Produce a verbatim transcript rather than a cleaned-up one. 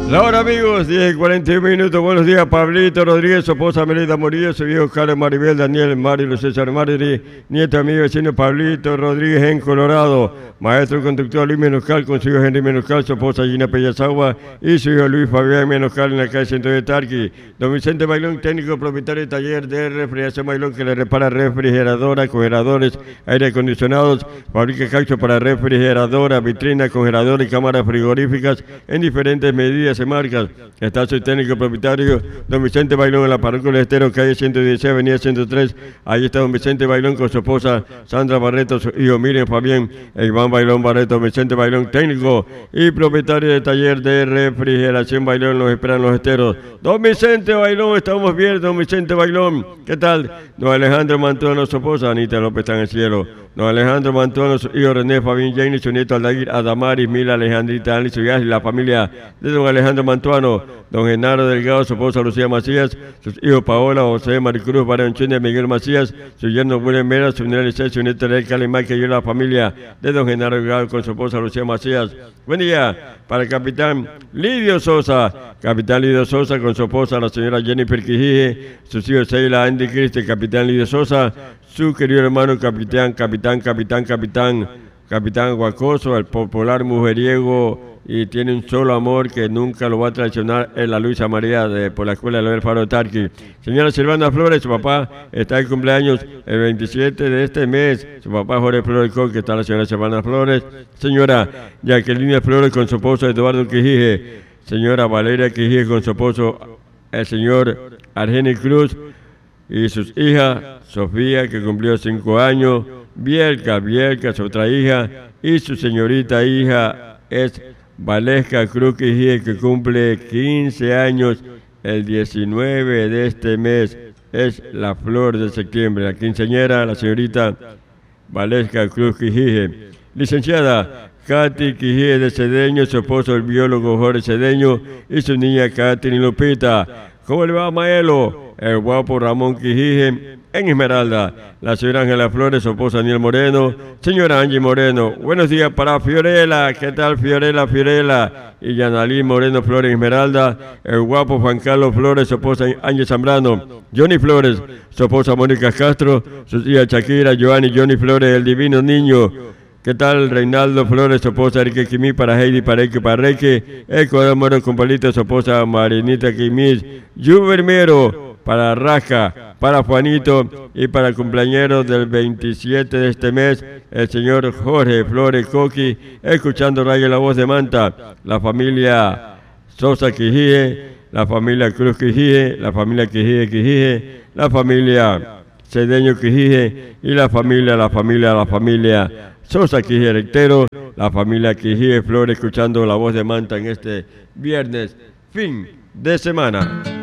La hora, amigos, diez y cuarenta y un minutos. Buenos días, Pablito Rodríguez, su esposa Melita Murillo, su hijo Carlos Maribel, Daniel, Mario, César Martiri, nieto, amigo, vecino Pablito Rodríguez en Colorado, maestro conductor Luis Menoscal con su hijo Henry Menoscal, su esposa Gina Pellazagua y su hijo Luis Fabián Menoscal en la calle Centro de Tarqui. Don Vicente Bailón, técnico propietario de taller de refrigeración Bailón, que le repara refrigeradoras, congeladores, aire acondicionados, fabrica caucho para refrigeradoras, vitrinas, congeladores y cámaras frigoríficas en diferentes medidas y marcas. Está su técnico propietario, don Vicente Bailón, en la parroquia del Estero, calle ciento dieciséis, avenida ciento tres. Ahí está don Vicente Bailón con su esposa Sandra Barreto, su hijo Miriam Fabián, e Iván Bailón Barreto. Vicente Bailón, técnico y propietario del taller de refrigeración Bailón, los esperan los Esteros. Don Vicente Bailón, estamos bien, don Vicente Bailón. ¿Qué tal? Don Alejandro Mantuano, su esposa Anita López está en el cielo. Don Alejandro Mantuano, su hijo René Fabián Jane, su nieto Aldair, Adamaris, Mila, Alejandrita, Ali, su hija y la familia de don Alejandro Mantuano. Don Genaro Delgado, su esposa Lucía Macías, sus hijos Paola, José, Maricruz, Barón Chune, Miguel Macías, su yerno William Mera, su nieto Liceo, su nieto Ley Calimay, que yo la familia de don Genaro Delgado con su esposa Lucía Macías. Buen día para el capitán Lidio Sosa, capitán Lidio Sosa con su esposa la señora Jennifer Quijije, sus hijos Sheila, Andy Cristi, capitán Lidio Sosa, su querido hermano capitán, capitán, capitán, capitán, capitán Guacoso, el popular mujeriego y tiene un solo amor que nunca lo va a traicionar, es la Luisa María de, por la escuela de Leonel Faro de Tarqui. Señora Silvana Flores, su papá está de cumpleaños el veintisiete de este mes, su papá Jorge Flores Con, que está la señora Silvana Flores, señora Jacqueline Flores con su esposo Eduardo Quijije, señora Valeria Quijije con su esposo el señor Argeni Cruz y sus hijas, Sofía, que cumplió cinco años, Bielka, Bielka, su otra hija, y su señorita hija es Valesca Cruz Quijije, que cumple quince años el diecinueve de este mes, es la flor de septiembre. La quinceañera, la señorita Valesca Cruz Quijije. Licenciada Katy Quijije de Cedeño, su esposo el biólogo Jorge Cedeño y su niña Katy Lupita. ¿Cómo le va, Maelo? El guapo Ramón Quijije en Esmeralda. La señora Ángela Flores, su esposa Daniel Moreno. Señora Angie Moreno, buenos días para Fiorella. ¿Qué tal, Fiorella, Fiorella? Y Yanalí Moreno Flores en Esmeralda. El guapo Juan Carlos Flores, su esposa Ángel Zambrano. Johnny Flores, su esposa Mónica Castro. Sus hijas Shakira, Joanny, Johnny Flores, el divino niño. ¿Qué tal, Reinaldo Flores, su esposa Enrique Quimí, para Heidi, para Eike, para Reque, Ecuador Moro con Palito, su esposa Marinita Quimí, Yubermero, para Raja, para Juanito y para el cumpleañero del veintisiete de este mes, el señor Jorge Flores Coqui, escuchando Radio La Voz de Manta, la familia Sosa Quijije, la familia Cruz Quijije, la familia Quijije Quijije, la familia Cedeño Quijije y la familia, la familia, la familia Sosa Quijije Rectero, la familia Quijije Flores, escuchando La Voz de Manta en este viernes, fin de semana.